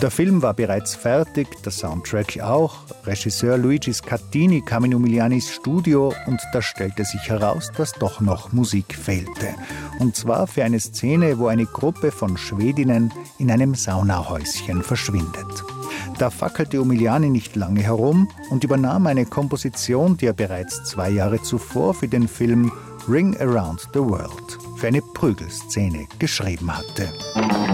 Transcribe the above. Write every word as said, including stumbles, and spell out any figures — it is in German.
Der Film war bereits fertig, der Soundtrack auch. Regisseur Luigi Scattini kam in Umilianis Studio und da stellte sich heraus, dass doch noch Musik fehlte. Und zwar für eine Szene, wo eine Gruppe von Schwedinnen in einem Saunahäuschen verschwindet. Da fackelte Umiliani nicht lange herum und übernahm eine Komposition, die er bereits zwei Jahre zuvor für den Film Ring Around the World für eine Prügelszene geschrieben hatte.